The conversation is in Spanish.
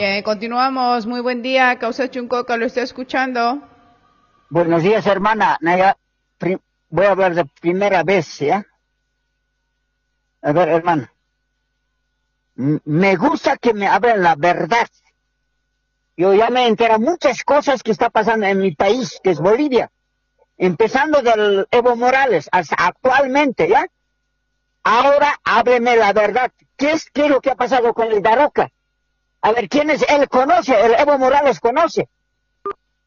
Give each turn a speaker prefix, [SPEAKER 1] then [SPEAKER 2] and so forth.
[SPEAKER 1] Bien, continuamos. Muy buen día. Causa Chuncoca, lo estoy escuchando.
[SPEAKER 2] Buenos días, hermana. Voy a hablar de primera vez, ¿ya? A ver, hermano. Me gusta que me hablen la verdad. Yo ya me entero muchas cosas que está pasando en mi país, que es Bolivia. Empezando del Evo Morales hasta actualmente, ¿ya? Ahora hábleme la verdad. ¿Qué es lo que ha pasado con el Daroca? A ver, ¿quién es? Él conoce, el Evo Morales conoce.